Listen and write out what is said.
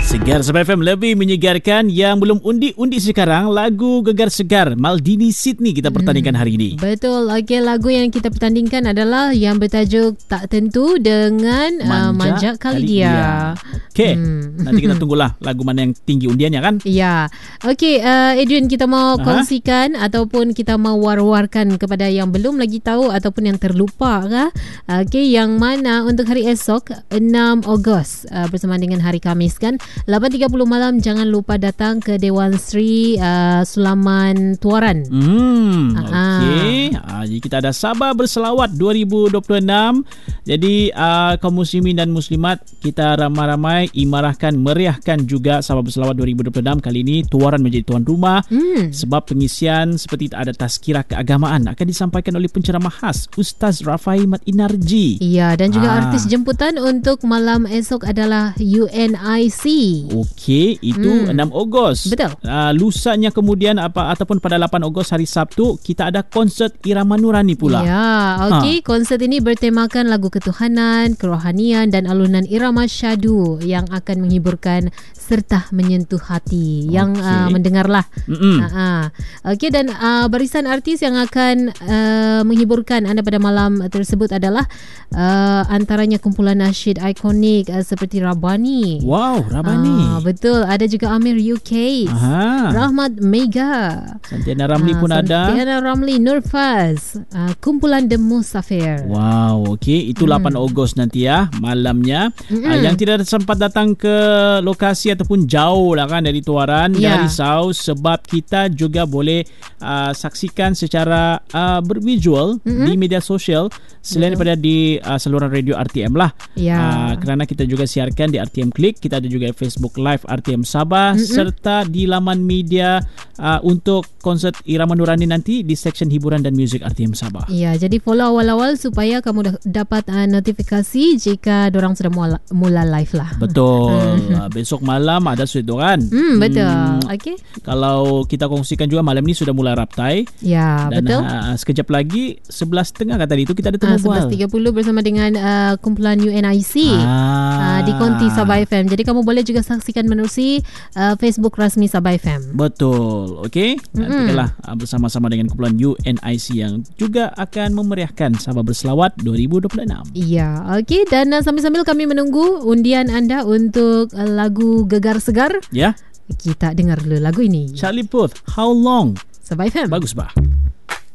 Segar Sabah FM lebih menyegarkan. Yang belum undi sekarang, lagu Gegar Segar Maldini Sydney kita pertandingkan hari ini. Betul. Okey, lagu yang kita pertandingkan adalah yang bertajuk Tak Tentu dengan Manja Kali Dia. Okey, nanti kita tunggulah lagu mana yang tinggi undiannya kan? Ya. Okey, Adrian, kita mau kongsikan ataupun kita mau war-warkan kepada yang belum lagi tahu ataupun yang terlupa kah? Okey, yang mana untuk hari esok 6 Ogos bersama dengan hari Khamis kan, 8.30 malam jangan lupa datang ke Dewan Sri Sulaman Tuaran. Okey. Jadi kita ada Sabah Berselawat 2026. Jadi kaum muslimin dan muslimat, kita ramai-ramai imarahkan, meriahkan juga Sabah Berselawat 2026. Kali ini Tuaran menjadi tuan rumah. Sebab pengisian seperti ada tazkirah keagamaan akan disampaikan oleh penceramah khas Ustaz Rafai Mat Inarji. Ya, dan juga artis jemputan untuk malam esok adalah UNIC. Okey, itu 6 Ogos. Betul. Lusanya kemudian ataupun pada 8 Ogos hari Sabtu kita ada konsert Irama Nurani pula. Ya, okey. Konsert ini bertemakan lagu ketuhanan, kerohanian dan alunan irama syadu yang akan menghiburkan serta menyentuh hati yang mendengarlah. Okey, dan barisan artis yang akan menghiburkan anda pada malam tersebut adalah antaranya kumpulan nasyid ikonik seperti Rabani. Wow, Rabani. Betul. Ada juga Amir UK, Rahmat Mega, Santiana Ramli pun ada. Santiana Ramli, Nurfaz, kumpulan The Musafir. Wow, okey. Itu 8 Ogos nanti ya, malamnya. Yang tidak sempat datang ke lokasi ataupun jauh lah kan dari Tuaran, jangan risau sebab kita juga boleh saksikan secara bervisual di media sosial selain daripada di saluran radio RTM lah. Kerana kita juga siarkan di RTM Klik, kita ada juga Facebook Live RTM Sabah serta di laman media untuk konsert Irama Nurani nanti di section hiburan dan muzik RTM Sabah. Ya, jadi follow awal-awal supaya kamu dapat notifikasi jika dorang sudah mula live lah. Betul. Besok malam ada suit kan? Betul. Okey. Kalau kita kongsikan juga malam ni sudah mula raptai. Ya, dan betul. Sekejap lagi 11.30 kan tadi itu kita ada temu bual. 11.30 bersama dengan kumpulan UNIC di Konti Sabah FM. Jadi kamu boleh juga saksikan menerusi Facebook rasmi Sabah FM. Betul. Okey. Nantilah bersama-sama dengan kumpulan UNIC yang juga akan memeriahkan Sabah Berselawat 2026. Ya, okey. Dan sambil-sambil kami menunggu undian anda untuk lagu Gegar Segar. Ya. Kita dengar dulu lagu ini. Charlie Puth, How Long? Sabah FM. Bagus bah.